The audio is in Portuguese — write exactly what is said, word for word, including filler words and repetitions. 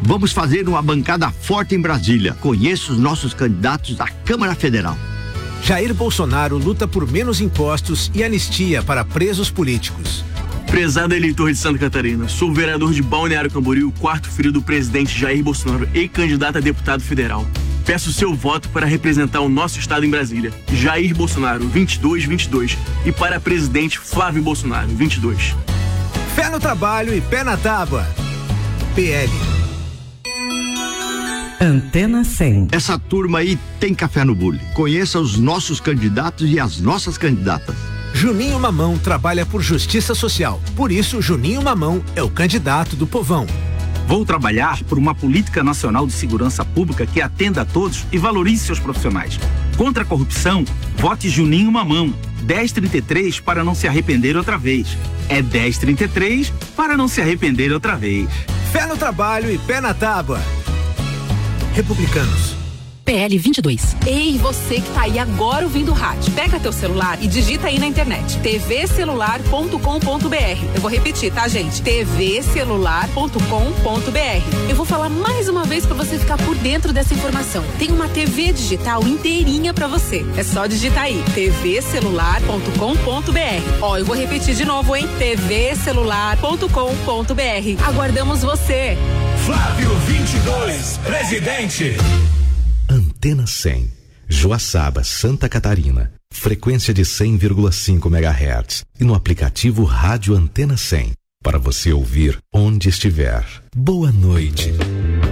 Vamos fazer uma bancada forte em Brasília. Conheça os nossos candidatos à Câmara Federal. Jair Bolsonaro luta por menos impostos e anistia para presos políticos. Prezado eleitor de Santa Catarina, sou vereador de Balneário Camboriú, quarto filho do presidente Jair Bolsonaro e candidato a deputado federal. Peço seu voto para representar o nosso estado em Brasília. Jair Bolsonaro, vinte e dois vinte e dois. E para presidente Flávio Bolsonaro, vinte e dois. Fé no trabalho e pé na tábua. P L. Antena cem. Essa turma aí tem café no bule. Conheça os nossos candidatos e as nossas candidatas. Juninho Mamão trabalha por justiça social. Por isso, Juninho Mamão é o candidato do povão. Vou trabalhar por uma política nacional de segurança pública que atenda a todos e valorize seus profissionais. Contra a corrupção, vote Juninho Mamão. dez trinta e três para não se arrepender outra vez. É dez trinta e três para não se arrepender outra vez. Fé no trabalho e pé na tábua. Republicanos. P L vinte e dois. Ei, você que tá aí agora ouvindo o rádio, pega teu celular e digita aí na internet t v celular ponto com ponto b r. Eu vou repetir, tá, gente? t v celular ponto com ponto b r. Eu vou falar mais uma vez pra você ficar por dentro dessa informação. Tem uma T V digital inteirinha pra você. É só digitar aí t v celular ponto com ponto b r. Ó, eu vou repetir de novo, hein? t v celular ponto com ponto b r. Aguardamos você. Flávio vinte e dois, presidente. Antena cem, Joaçaba, Santa Catarina, frequência de cem vírgula cinco megahertz e no aplicativo Rádio Antena cem, para você ouvir onde estiver. Boa noite.